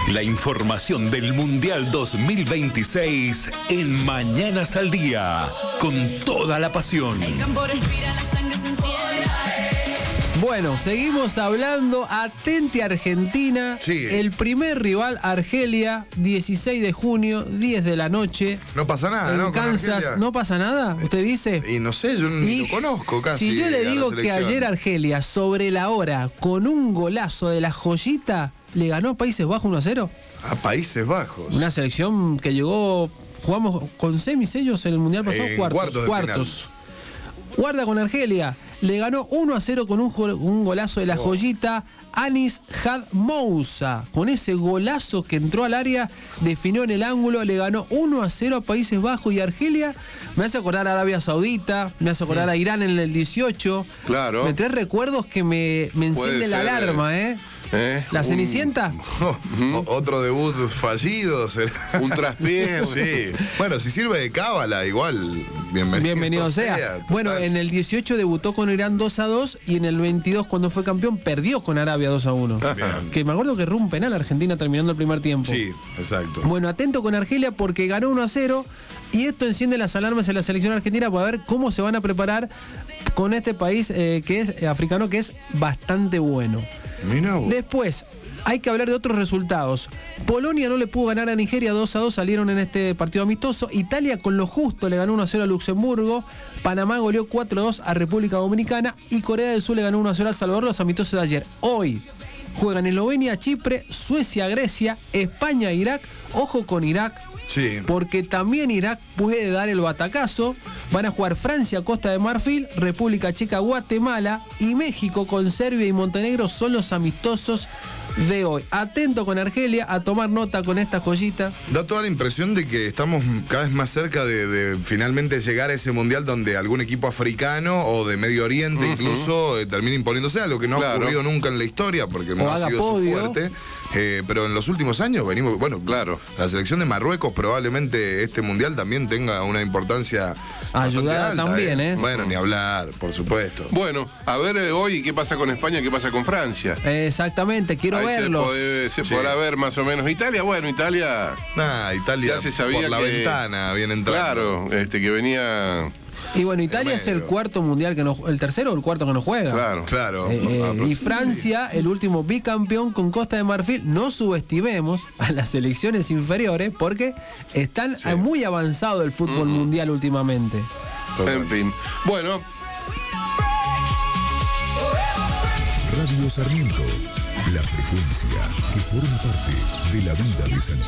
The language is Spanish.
La información del Mundial 2026 en Mañanas al Día, con toda la pasión. El campo respira, la sangre se enciende. Bueno, seguimos hablando. Atente Argentina. Sí. El primer rival, Argelia, 16 de junio, 10 de la noche. No pasa nada, en ¿no? Con Kansas. Argelia. ¿No pasa nada? ¿Usted dice? Y no sé, yo ni lo conozco casi. Si yo le a la digo que selección. ayer Argelia, sobre la hora, con un golazo de la joyita, le ganó a Países Bajos 1-0. A Países Bajos. Una selección que llegó, jugamos con semis ellos en el Mundial pasado, En cuartos. cuartos de Guarda con Argelia, le ganó 1-0 con un golazo de la joyita Anis Hadmousa. Con ese golazo que entró al área, definió en el ángulo, le ganó 1-0 a Países Bajos. Y Argelia me hace acordar a Arabia Saudita, me hace acordar a Irán en el 18. Claro. Me trae recuerdos que me enciende la ser, alarma, ¿La Cenicienta? Otro debut fallido. ¿Será? Un traspié. Sí. Bueno, si sirve de cábala, igual, Bienvenido sea. total. Bueno, en el 18 debutó con Irán 2-2 y en el 22, cuando fue campeón, perdió con Arabia 2-1. Bien. Que me acuerdo que erró un penal Argentina terminando el primer tiempo. Sí, exacto. Bueno, atento con Argelia porque ganó 1-0 y esto enciende las alarmas en la selección argentina para ver cómo se van a preparar con este país que es africano, que es bastante bueno. Mirá vos. Después, hay que hablar de otros resultados. Polonia no le pudo ganar a Nigeria, 2-2 salieron en este partido amistoso. Italia con lo justo le ganó 1-0 a Luxemburgo. Panamá goleó 4-2 a República Dominicana. Y Corea del Sur le ganó 1-0 a El Salvador, los amistosos de ayer. Hoy juegan Eslovenia, Chipre, Suecia, Grecia, España, Irak. Ojo con Irak. Sí. Porque también Irak puede dar el batacazo. Van a jugar Francia, Costa de Marfil, República Checa, Guatemala y México con Serbia y Montenegro son los amistosos de hoy. Atento con Argelia, a tomar nota con esta joyita. Da toda la impresión de que estamos cada vez más cerca de finalmente llegar a ese mundial donde algún equipo africano o de Medio Oriente incluso termine imponiéndose, algo que no ha ocurrido nunca en la historia porque no ha sido podio. su fuerte. Pero en los últimos años venimos, bueno, Claro. La selección de Marruecos probablemente este mundial también tenga una importancia Ayudada bastante alta, también, ¿eh? Bueno, ni hablar, por supuesto. Bueno, a ver hoy qué pasa con España, qué pasa con Francia. Exactamente, quiero Ahí verlos. se podrá ver más o menos. Italia, bueno, Italia Italia ya se sabía por la que, ventana viene entrando. Claro, que venía. Y bueno, Italia es el cuarto mundial que no, el tercero o el cuarto que no juega. Claro. Y Francia, el último bicampeón con Costa de Marfil. No subestimemos a las selecciones inferiores porque están muy avanzado el fútbol mundial últimamente. En fin. Bueno. Radio Sarmiento, la frecuencia que forma parte de la vida de Santiago.